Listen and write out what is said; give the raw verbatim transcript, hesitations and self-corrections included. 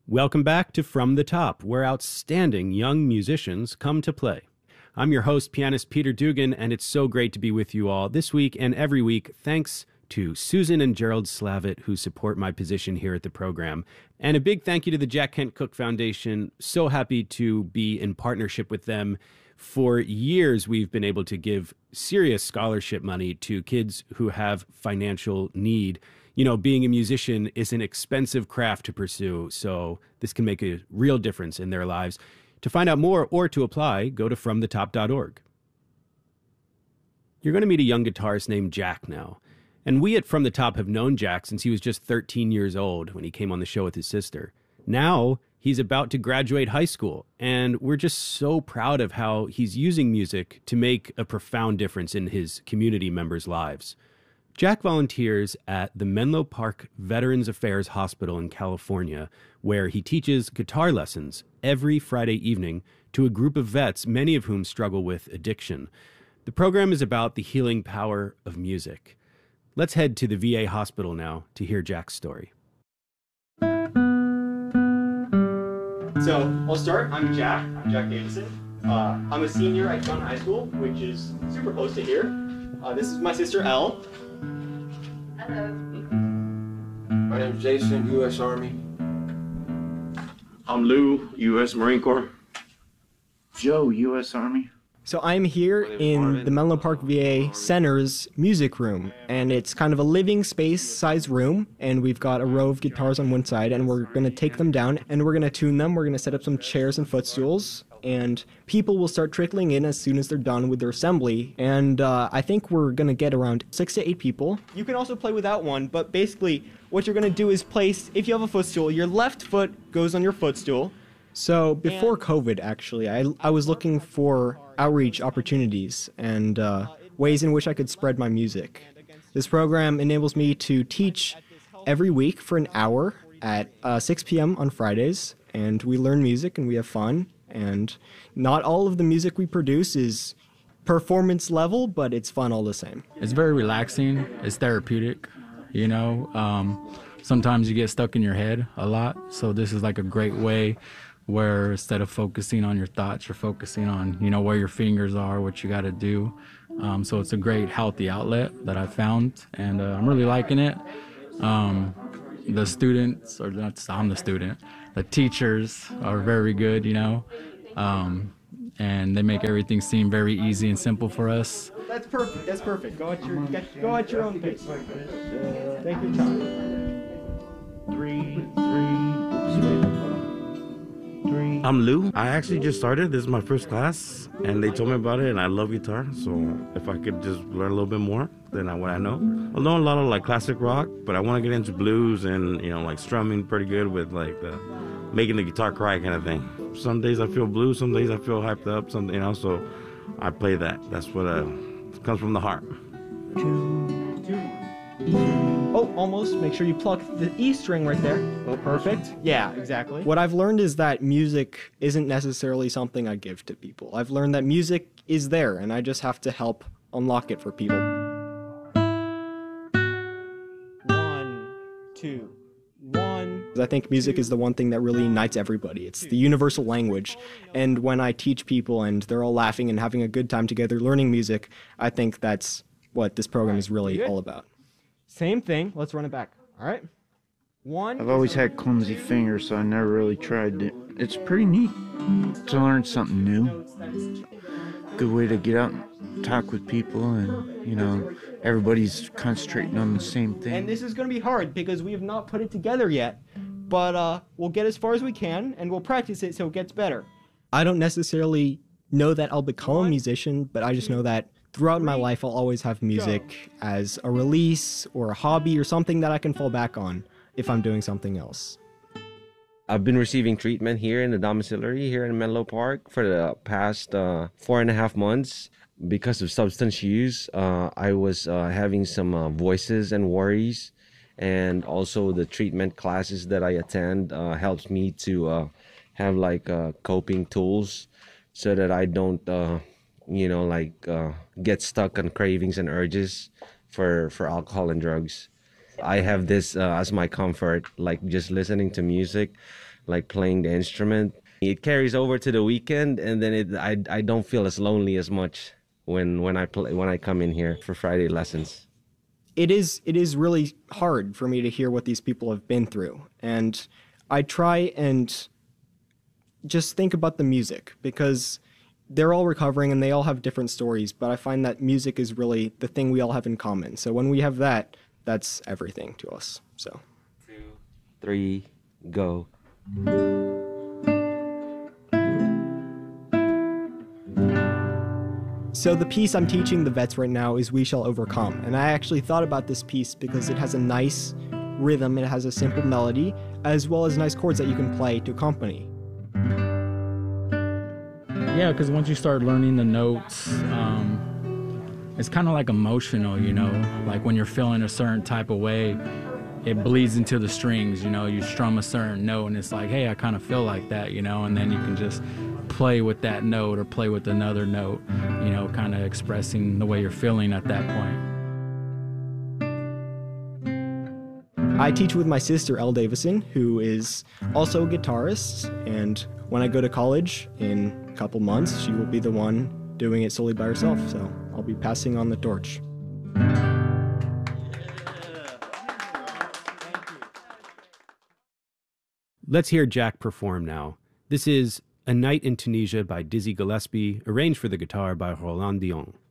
Welcome back to From the Top, where outstanding young musicians come to play. I'm your host, pianist Peter Dugan, and it's so great to be with you all this week and every week. Thanks to Susan and Gerald Slavitt, who support my position here at the program. And a big thank you to the Jack Kent Cooke Foundation. So happy to be in partnership with them. For years, we've been able to give serious scholarship money to kids who have financial need. You know, being a musician is an expensive craft to pursue, so this can make a real difference in their lives. To find out more or to apply, go to from the top dot org. You're going to meet a young guitarist named Jack now. And we at From the Top have known Jack since he was just thirteen years old when he came on the show with his sister. Now, he's about to graduate high school, and we're just so proud of how he's using music to make a profound difference in his community members' lives. Jack volunteers at the Menlo Park Veterans Affairs Hospital in California, where he teaches guitar lessons every Friday evening to a group of vets, many of whom struggle with addiction. The program is about the healing power of music. Let's head to the V A hospital now to hear Jack's story. So, I'll start. I'm Jack. I'm Jack Davison. Uh, I'm a senior at Young High School, which is super close to here. Uh, this is my sister, Elle. Hello. My name's Jason, U S Army. I'm Lou, U S Marine Corps. Joe, U S Army. So I'm here in the Menlo Park V A Center's music room, and it's kind of a living space size room, and we've got a row of guitars on one side, and we're going to take them down, and we're going to tune them. We're going to set up some chairs and footstools, and people will start trickling in as soon as they're done with their assembly, and uh, I think we're going to get around six to eight people. You can also play without one, but basically what you're going to do is place, if you have a footstool, your left foot goes on your footstool. So before COVID, actually, I, I was looking for outreach opportunities and uh, ways in which I could spread my music. This program enables me to teach every week for an hour at uh, six p.m. on Fridays, and we learn music and we have fun. And not all of the music we produce is performance level, but it's fun all the same. It's very relaxing. It's therapeutic, you know. Um, sometimes you get stuck in your head a lot, so this is like a great way where instead of focusing on your thoughts, you're focusing on, you know, where your fingers are, what you got to do. Um, so it's a great healthy outlet that I found, and uh, I'm really liking it. Um, the students, or not, I'm the student, the teachers are very good, you know, um, and they make everything seem very easy and simple for us. That's perfect. That's perfect. Go at your get, go at your own pace. Take your time. Three, three, oops, wait. Three. I'm Lou. I actually just started. This is my first class, and they told me about it, and I love guitar, so if I could just learn a little bit more than what I know. I know a lot of like classic rock, but I want to get into blues and, you know, like strumming pretty good with like the making the guitar cry kind of thing. Some days I feel blue, some days I feel hyped up, some, you know, so I play that. That's what uh, comes from the heart. Two, two. Oh, almost. Make sure you pluck the E string right there. Oh, perfect. Yeah, exactly. What I've learned is that music isn't necessarily something I give to people. I've learned that music is there, and I just have to help unlock it for people. One, two, one. I think music is the one thing that really unites everybody. It's the universal language. And when I teach people and they're all laughing and having a good time together learning music, I think that's what this program is really all about. Same thing. Let's run it back. All right. One. I've always had clumsy fingers, so I never really tried it. It's pretty neat to learn something new. Good way to get out and talk with people, and, you know, everybody's concentrating on the same thing. And this is going to be hard because we have not put it together yet, but uh, we'll get as far as we can, and we'll practice it so it gets better. I don't necessarily know that I'll become a musician, but I just know that throughout my life, I'll always have music as a release or a hobby or something that I can fall back on if I'm doing something else. I've been receiving treatment here in the domiciliary here in Menlo Park for the past uh, four and a half months. Because of substance use, uh, I was uh, having some uh, voices and worries, and also the treatment classes that I attend uh, helps me to uh, have like uh, coping tools so that I don't uh, you know, like uh, get stuck on cravings and urges for, for alcohol and drugs. I have this uh, as my comfort, like just listening to music, like playing the instrument. It carries over to the weekend, and then it, I I don't feel as lonely as much when when I play when I come in here for Friday lessons. It is it is really hard for me to hear what these people have been through, and I try and just think about the music, because they're all recovering and they all have different stories, but I find that music is really the thing we all have in common. So when we have that, that's everything to us. So two, three, go. So the piece I'm teaching the vets right now is We Shall Overcome. And I actually thought about this piece because it has a nice rhythm, it has a simple melody, as well as nice chords that you can play to accompany. Yeah, because once you start learning the notes, um, it's kind of like emotional, you know? Like when you're feeling a certain type of way, it bleeds into the strings, you know? You strum a certain note and it's like, hey, I kind of feel like that, you know? And then you can just play with that note or play with another note, you know, kind of expressing the way you're feeling at that point. I teach with my sister, Elle Davison, who is also a guitarist, and when I go to college in a couple months, she will be the one doing it solely by herself, so I'll be passing on the torch. Let's hear Jack perform now. This is A Night in Tunisia by Dizzy Gillespie, arranged for the guitar by Roland Dion.